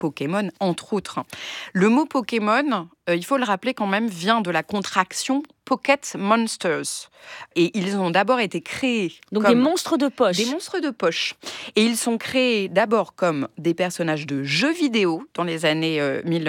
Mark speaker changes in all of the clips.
Speaker 1: Pokémon, entre autres. Le mot Pokémon, il faut le rappeler quand même, vient de la contraction Pocket Monsters. Et ils ont d'abord été créés
Speaker 2: Donc
Speaker 1: comme
Speaker 2: des monstres de poche.
Speaker 1: des monstres de poche. Et ils sont créés d'abord comme des personnages de jeux vidéo dans les années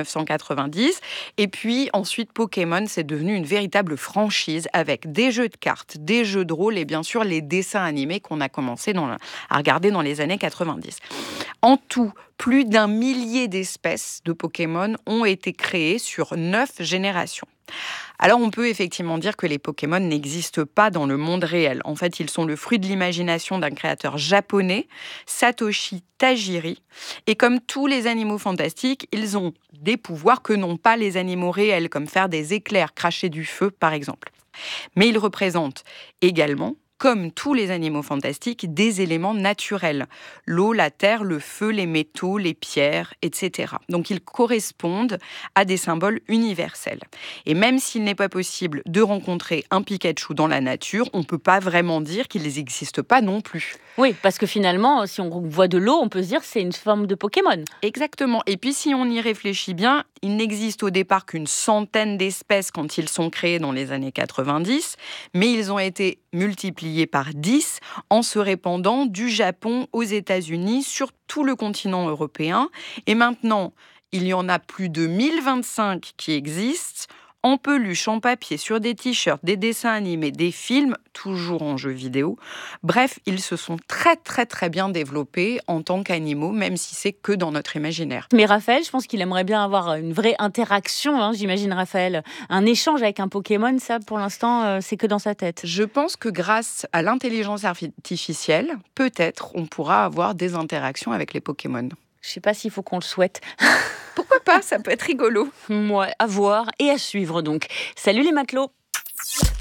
Speaker 1: 1990. Et puis ensuite, Pokémon, c'est devenu une véritable franchise avec des jeux de cartes, des jeux de rôle et bien sûr les dessins animés qu'on a commencé à regarder dans les années 90. En tout, plus d'1 millier d'espèces de Pokémon ont été créées sur 9 générations. Alors on peut effectivement dire que les Pokémon n'existent pas dans le monde réel. En fait, ils sont le fruit de l'imagination d'un créateur japonais, Satoshi Tajiri. Et comme tous les animaux fantastiques, ils ont des pouvoirs que n'ont pas les animaux réels, comme faire des éclairs, cracher du feu par exemple. Mais ils représentent également, comme tous les animaux fantastiques, des éléments naturels. L'eau, la terre, le feu, les métaux, les pierres, etc. Donc ils correspondent à des symboles universels. Et même s'il n'est pas possible de rencontrer un Pikachu dans la nature, on ne peut pas vraiment dire qu'ils n'existent pas non plus.
Speaker 2: Oui, parce que finalement, si on voit de l'eau, on peut se dire que c'est une forme de Pokémon.
Speaker 1: Exactement. Et puis si on y réfléchit bien, il n'existe au départ qu'une centaine d'espèces quand ils sont créés dans les années 90, mais ils ont été multipliés par 10 en se répandant du Japon aux États-Unis sur tout le continent européen. Et maintenant, il y en a plus de 1025 qui existent, en peluche, en papier, sur des t-shirts, des dessins animés, des films, toujours en jeux vidéo. Bref, ils se sont très très très bien développés en tant qu'animaux, même si c'est que dans notre imaginaire.
Speaker 2: Mais Raphaël, je pense qu'il aimerait bien avoir une vraie interaction, j'imagine Raphaël. Un échange avec un Pokémon, ça pour l'instant, c'est que dans sa tête.
Speaker 1: Je pense que grâce à l'intelligence artificielle, peut-être on pourra avoir des interactions avec les Pokémon.
Speaker 2: Je ne sais pas s'il faut qu'on le souhaite.
Speaker 1: Pourquoi pas, ça peut être rigolo.
Speaker 2: Ouais, à voir et à suivre donc. Salut les matelots.